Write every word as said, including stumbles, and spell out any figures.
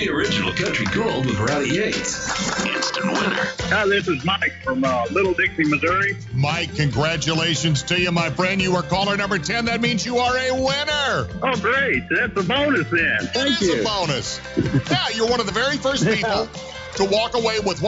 Play Original Country Gold with Riley Yates. Instant winner. Hi, this is Mike from uh, Little Dixie, Missouri. Mike, congratulations to you, my friend. You are caller number ten. That means you are a winner. Oh, great. That's a bonus then. It is a bonus. Yeah, you're one of the very first people to walk away with